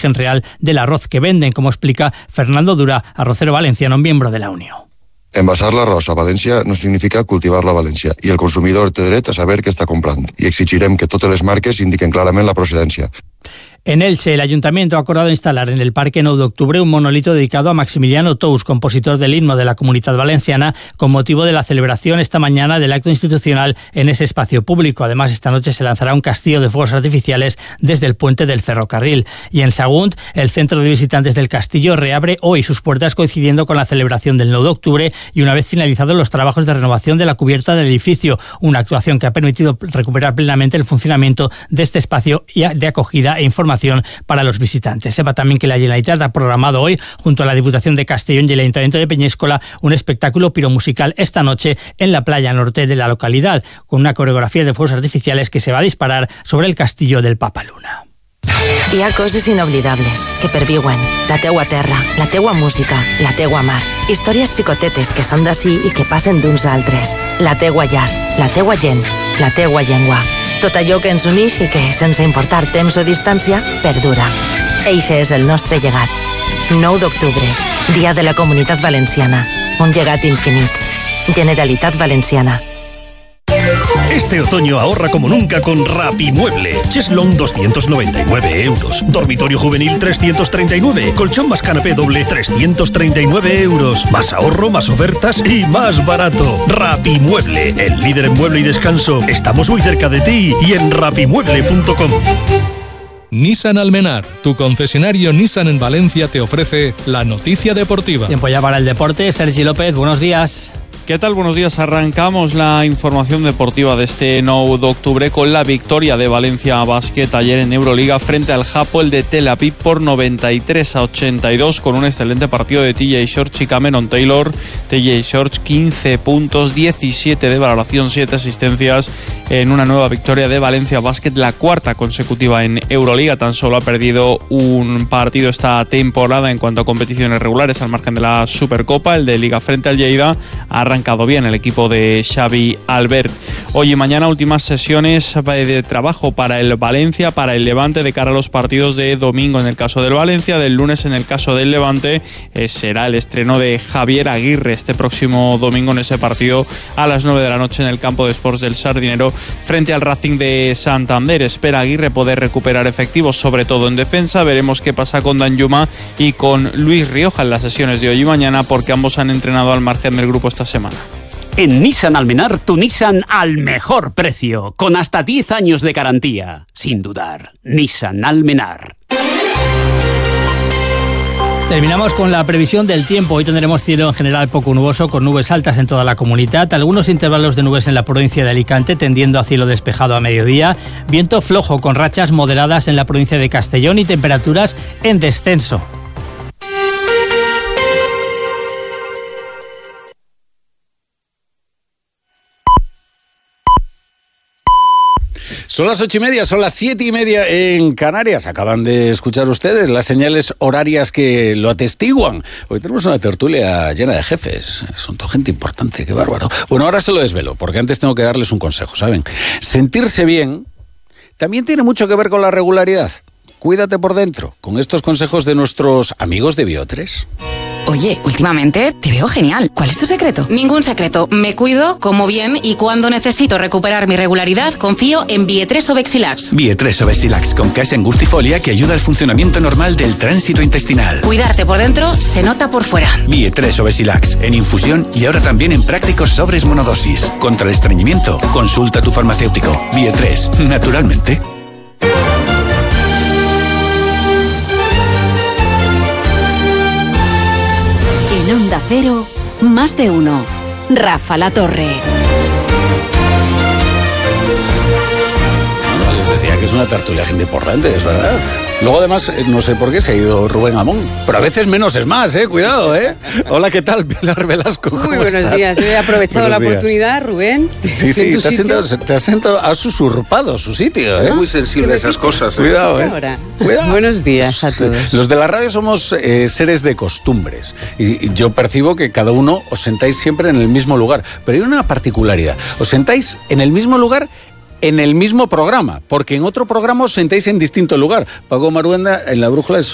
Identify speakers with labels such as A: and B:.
A: origen real del arroz que venden, como explica Fernando Dura, arrocero valenciano, miembro de la Unión.
B: Envasar l'arròs a València no significa cultivar-lo a València i el consumidor té dret a saber què està comprant i exigirem que totes les marques indiquen clarament la procedència.
A: En Elche, el Ayuntamiento ha acordado instalar en el Parque 9 de Octubre un monolito dedicado a Maximiliano Tous, compositor del himno de la Comunitat Valenciana, con motivo de la celebración esta mañana del acto institucional en ese espacio público. Además, esta noche se lanzará un castillo de fuegos artificiales desde el puente del ferrocarril. Y en Sagunt, el centro de visitantes del castillo reabre hoy sus puertas coincidiendo con la celebración del 9 de octubre y una vez finalizados los trabajos de renovación de la cubierta del edificio, una actuación que ha permitido recuperar plenamente el funcionamiento de este espacio de acogida e información para los visitantes. Sepa también que la Generalitat ha programado hoy, junto a la Diputación de Castellón y el Ayuntamiento de Peñíscola, un espectáculo piromusical esta noche en la playa norte de la localidad, con una coreografía de fuegos artificiales que se va a disparar sobre el castillo del Papaluna.
C: Hi ha coses inoblidables que perviuen. La teua terra, la teua música, la teua mar. Històries xicotetes que són d'ací i que passen d'uns a altres. La teua llar, la teua gent, la teua llengua. Tot allò que ens uneix i que, sense importar temps o distància, perdura. Eixe és el nostre llegat. 9 d'octubre, Dia de la Comunitat Valenciana. Un llegat infinit. Generalitat Valenciana.
D: Este otoño ahorra como nunca con Rapimueble. Cheslong 299 euros. Dormitorio juvenil 339. Colchón más canapé doble 339 euros. Más ahorro, más ofertas y más barato. Rapimueble, el líder en mueble y descanso. Estamos muy cerca de ti y en rapimueble.com.
E: Nissan Almenar, tu concesionario Nissan en Valencia, te ofrece la noticia deportiva.
A: Tiempo ya para el deporte. Sergi López, buenos días.
F: ¿Qué tal? Buenos días. Arrancamos la información deportiva de este 9 de octubre con la victoria de Valencia Basket ayer en Euroliga frente al Hapoel de Tel Aviv por 93-82 con un excelente partido de TJ Shorts y Cameron Taylor. TJ Shorts 15 puntos, 17 de valoración, 7 asistencias en una nueva victoria de Valencia Basket, la cuarta consecutiva en Euroliga. Tan solo ha perdido un partido esta temporada en cuanto a competiciones regulares al margen de la Supercopa, el de Liga frente al Lleida. Ha arrancado bien el equipo de Xavi Albert. Hoy y mañana últimas sesiones de trabajo para el Valencia, para el Levante de cara a los partidos de domingo en el caso del Valencia, del lunes en el caso del Levante. Será el estreno de Javier Aguirre este próximo domingo en ese partido a las 9 de la noche en el campo de Sports del Sardinero frente al Racing de Santander. Espera Aguirre poder recuperar efectivos, sobre todo en defensa. Veremos qué pasa con Danjuma y con Luis Rioja en las sesiones de hoy y mañana, porque ambos han entrenado al margen del grupo esta semana.
G: En Nissan Almenar, tu Nissan al mejor precio, con hasta 10 años de garantía. Sin dudar, Nissan Almenar.
A: Terminamos con la previsión del tiempo. Hoy tendremos cielo en general poco nuboso, con nubes altas en toda la comunidad, algunos intervalos de nubes en la provincia de Alicante, tendiendo a cielo despejado a mediodía, viento flojo con rachas moderadas en la provincia de Castellón y temperaturas en descenso.
H: Son las 8:30, son las 7:30 en Canarias. Acaban de escuchar ustedes las señales horarias que lo atestiguan. Hoy tenemos una tertulia llena de jefes. Son toda gente importante, qué bárbaro. Bueno, ahora se lo desvelo, porque antes tengo que darles un consejo, ¿saben? Sentirse bien también tiene mucho que ver con la regularidad. Cuídate por dentro, con estos consejos de nuestros amigos de Bio3.
I: Oye, últimamente te veo genial. ¿Cuál es tu secreto?
J: Ningún secreto. Me cuido, como bien y cuando necesito recuperar mi regularidad, confío en Bio3 Obexilax.
K: Bio3 Obexilax con Casein Gustifolia que ayuda al funcionamiento normal del tránsito intestinal.
J: Cuidarte por dentro se nota por fuera.
K: Bio3 Obexilax en infusión y ahora también en prácticos sobres monodosis. Contra el estreñimiento, consulta a tu farmacéutico. Bio3, naturalmente.
L: En Onda Cero, más de uno. Rafa La Torre.
H: Bueno, les decía que es una tertulia gente importante, es verdad. Luego además, no sé por qué se ha ido Rubén Amón, pero a veces menos es más, cuidado, Hola, ¿qué tal? Pilar Velasco, ¿cómo
M: Muy buenos
H: estás?
M: días, yo he aprovechado la oportunidad, Rubén.
H: Sí, has usurpado su sitio,
N: Es muy sensible a esas cosas.
H: Cuidado, Cuidado.
M: Buenos días a todos.
H: Los de la radio somos seres de costumbres y yo percibo que cada uno os sentáis siempre en el mismo lugar, pero hay una particularidad, os sentáis en el mismo lugar en el mismo programa, porque en otro programa os sentáis en distinto lugar. Paco Maruenda en La Brújula es